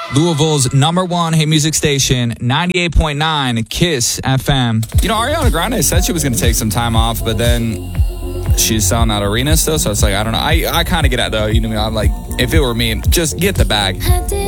Louisville's number one hit music station, 98.9 KISS FM. You know, Ariana Grande said she was going to take some time off, but then she's selling out arenas still, so it's like, I don't know. I kind of get at though. You know what I mean? I'm like, if it were me, just get the bag.